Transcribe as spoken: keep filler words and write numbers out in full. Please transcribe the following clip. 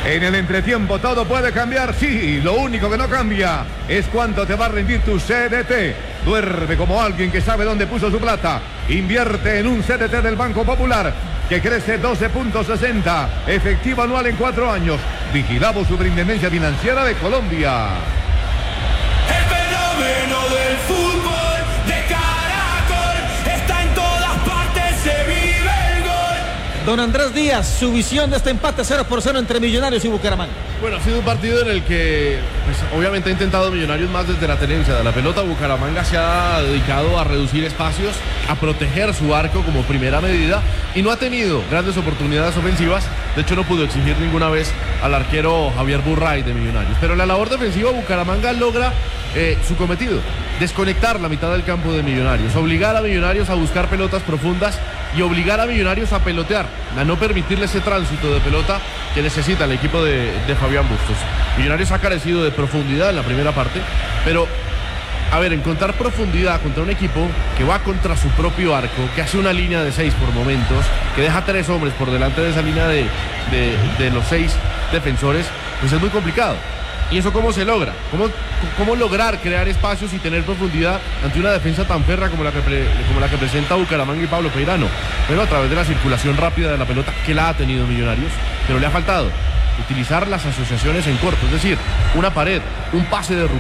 En el entretiempo todo puede cambiar, sí, lo único que no cambia es cuánto te va a rendir tu C D T. Duerme como alguien que sabe dónde puso su plata. Invierte en un C D T del Banco Popular que crece doce punto sesenta, efectivo anual en cuatro años. Vigilado Superintendencia Financiera de Colombia. El fenómeno del fútbol de Caracol está en todas partes, se vive el gol. Don Andrés Díaz, su visión de este empate cero por cero entre Millonarios y Bucaramanga. Bueno, ha sido un partido en el que, pues, obviamente ha intentado Millonarios más desde la tenencia de la pelota. Bucaramanga se ha dedicado a reducir espacios, a proteger su arco como primera medida y no ha tenido grandes oportunidades ofensivas. De hecho, no pudo exigir ninguna vez al arquero Javier Burray de Millonarios. Pero en la labor defensiva, Bucaramanga logra eh, su cometido: desconectar la mitad del campo de Millonarios, obligar a Millonarios a buscar pelotas profundas y obligar a Millonarios a pelotear, a no permitirle ese tránsito de pelota que necesita el equipo de, de Fabián Bustos. Millonarios ha carecido de profundidad en la primera parte, pero a ver, encontrar profundidad contra un equipo que va contra su propio arco, que hace una línea de seis por momentos, que deja tres hombres por delante de esa línea de, de, de los seis defensores, pues es muy complicado. ¿Y eso cómo se logra? ¿Cómo, cómo lograr crear espacios y tener profundidad ante una defensa tan ferra como la que, pre, como la que presenta Bucaramanga y Pablo Peirano? Bueno, a través de la circulación rápida de la pelota, que la ha tenido Millonarios, pero le ha faltado utilizar las asociaciones en corto, es decir, una pared, un pase de ruptura.